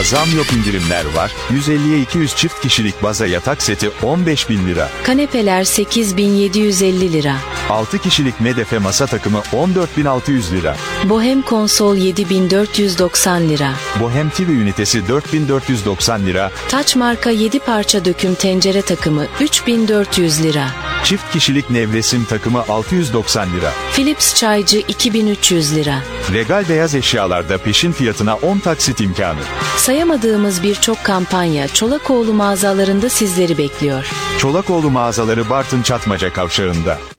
Zam yok, indirimler var. 150'ye 200 çift kişilik baza yatak seti 15.000 lira. Kanepeler 8.750 lira. 6 kişilik medefe masa takımı 14.600 lira. Bohem konsol 7.490 lira. Bohem TV ünitesi 4.490 lira. Taç marka 7 parça döküm tencere takımı 3.400 lira. Çift kişilik nevresim takımı 690 lira. Philips çaycı 2.300 lira. Regal beyaz eşyalarda peşin fiyatına 10 taksit imkanı. Sayamadığımız birçok kampanya Çolakoğlu mağazalarında sizleri bekliyor. Çolakoğlu mağazaları Bartın Çatmaca Kavşağı'nda.